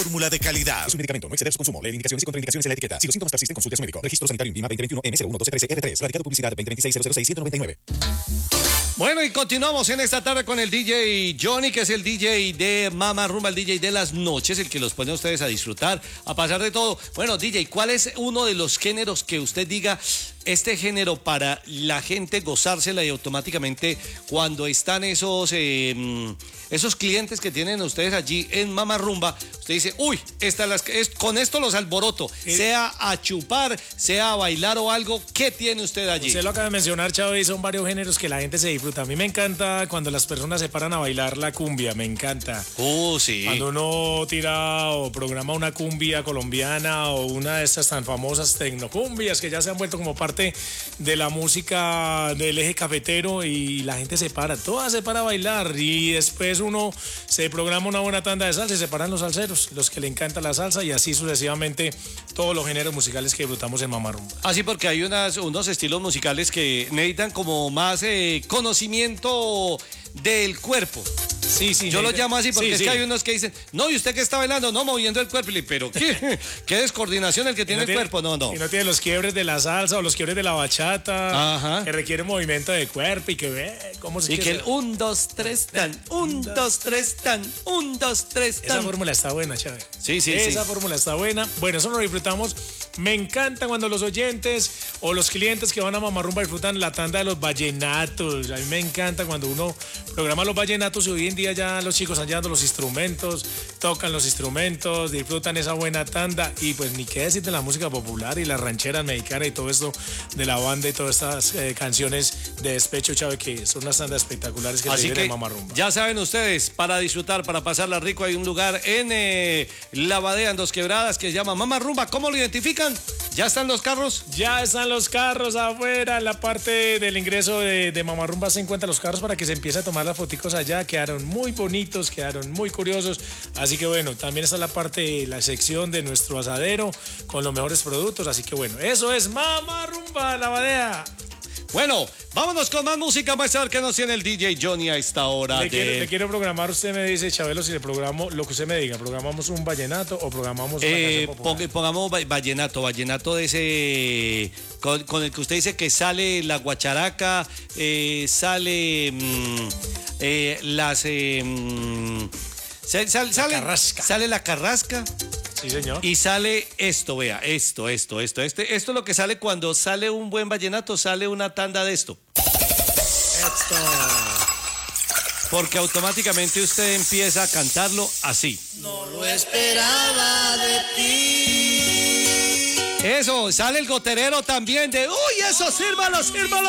fórmula de calidad. Es un medicamento, no exceder su consumo. Lee indicaciones y contraindicaciones en la etiqueta. Si los síntomas persisten, consulte a su médico. Registro sanitario INVIMA 2021 M011213R3. Radicado publicidad 2026-006-199. Bueno, y continuamos en esta tarde con el DJ Johnny, que es el DJ de Mama Rumba, el DJ de las noches, el que los pone a ustedes a disfrutar, a pasar de todo. Bueno, DJ, ¿cuál es uno de los géneros que usted diga, este género para la gente gozársela y automáticamente cuando están esos clientes que tienen ustedes allí en Mama Rumba, usted dice, uy, con esto los alboroto, sea a chupar, sea a bailar o algo, ¿qué tiene usted allí? Usted lo acaba de mencionar, Chavo, y son varios géneros que la gente se disfruta. A mí me encanta cuando las personas se paran a bailar la cumbia, me encanta. Sí. Cuando uno tira o programa una cumbia colombiana o una de estas tan famosas tecnocumbias que ya se han vuelto como parte de la música del eje cafetero y la gente se para, toda se para a bailar y después uno se programa una buena tanda de salsa y se paran los salseros, los que le encanta la salsa y así sucesivamente todos los géneros musicales que disfrutamos en Mama Rumba. Así porque hay unos estilos musicales que necesitan como más conocimiento del cuerpo. Sí, yo lo llamo así porque es que hay unos que dicen, no, ¿y usted qué está bailando? No, moviendo el cuerpo. Pero ¿qué descoordinación el que tiene el cuerpo? No. Y no tiene los quiebres de la salsa o los quiebres de la bachata. Ajá. Que requiere movimiento de cuerpo y que ve cómo se... Y que el 1, 2, 3, tan, 1, 2, 3, tan, 1, 2, 3, tan. Esa fórmula está buena, Chávez. Sí. Esa fórmula está buena. Bueno, eso lo disfrutamos. Me encanta cuando los oyentes o los clientes que van a Mama Rumba disfrutan la tanda de los vallenatos. A mí me encanta cuando uno programa los vallenatos y hoy en día ya los chicos están llevando los instrumentos, tocan los instrumentos, disfrutan esa buena tanda y pues ni qué decir de la música popular y las rancheras mexicanas y todo esto de la banda y todas estas canciones de despecho, Chávez, que son unas tandas espectaculares que así se que en Mama Rumba. Ya saben ustedes, para disfrutar, para pasarla rico, hay un lugar en La Badea, en Dos Quebradas, que se llama Mama Rumba. ¿Cómo lo identifican? ¿Ya están los carros? Ya están los carros afuera. En la parte del ingreso de Mama Rumba se encuentran los carros para que se empiece a tomar las foticos allá. Quedaron muy bonitos, quedaron muy curiosos. Así que bueno, también está la parte, la sección de nuestro asadero con los mejores productos. Así que bueno, eso es Mama Rumba, La Badea. Bueno, vámonos con más música. Vamos a ver qué nos tiene el DJ Johnny a esta hora. Le quiero programar, usted me dice, Chabelo, si le programo lo que usted me diga, ¿programamos un vallenato o programamos una canción popular? Pongamos vallenato de ese con el que usted dice que sale la guacharaca, sale sale la carrasca. Sí, señor. Y sale esto, vea, esto es lo que sale cuando sale un buen vallenato, sale una tanda de esto. Porque automáticamente usted empieza a cantarlo así. No lo esperaba de ti. Eso, sale el goterero también de, uy, eso, sírvalo.